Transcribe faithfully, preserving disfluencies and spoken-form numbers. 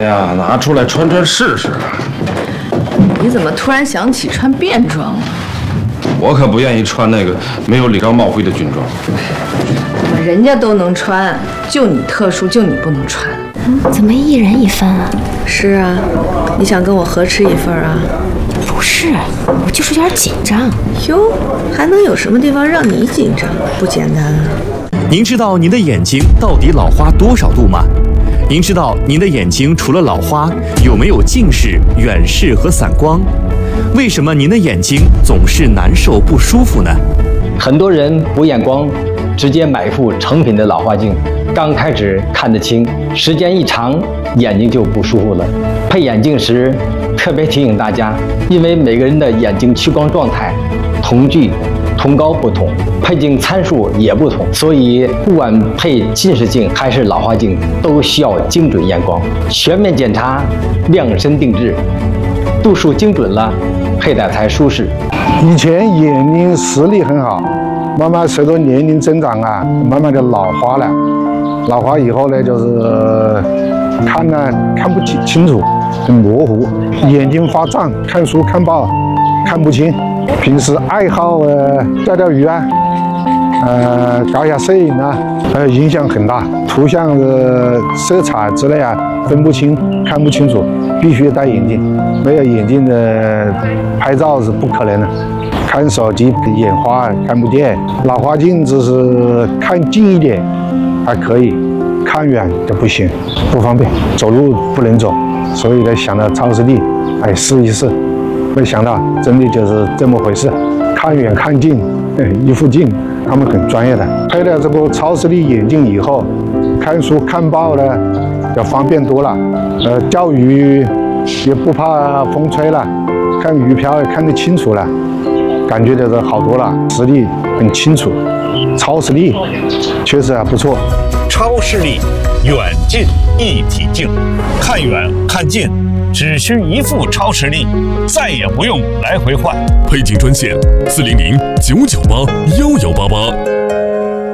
哎呀，拿出来穿穿试试。 你怎么突然想起穿便装了？ 我可不愿意穿那个没有礼章帽徽的军装。 人家都能穿，就你特殊，就你不能穿。 嗯，怎么一人一份啊？ 是啊，你想跟我合吃一份啊？ 不是，我就是有点紧张。 哟，还能有什么地方让你紧张？不简单啊！ 您知道您的眼睛到底老花多少度吗？您知道您的眼睛除了老花，有没有近视、远视和散光？为什么您的眼睛总是难受不舒服呢？ 很多人补眼光，直接买一副成品的老花镜，刚开始看得清，时间一长，眼睛就不舒服了。配眼镜时，特别提醒大家，因为每个人的眼睛屈光状态、瞳距、瞳高不同，配镜参数也不同，所以不管配近视镜还是老花镜，都需要精准验光，全面检查，量身定制，度数精准了，佩戴才舒适。 以前眼睛视力很好，慢慢随着年龄增长啊，慢慢的老花了。老花以后呢，就是看呢看不清清楚，很模糊，眼睛发胀，看书看报看不清。平时爱好呃钓钓鱼啊，呃搞一下摄影啊，呃影响很大。图像的色彩之类啊分不清，看不清楚，必须戴眼镜。没有眼镜的拍照是不可能的。看手机眼花看不见，老花镜只是看近一点还可以，看远就不行，不方便，走路不能走。所以呢，想到超视力，哎，试一试。没想到真的就是这么回事，看远看近，一副镜，他们很专业的。配了这个超视力眼镜以后，看书看报呢要方便多了，呃，钓鱼也不怕风吹了，看鱼漂也看得清楚了，感觉就是好多了，视力很清楚。超视力确实还不错。 超视力远近一体镜，看远看近只需一副超视力，再也不用来回换。 配镜专线：四零零九九八幺幺八八。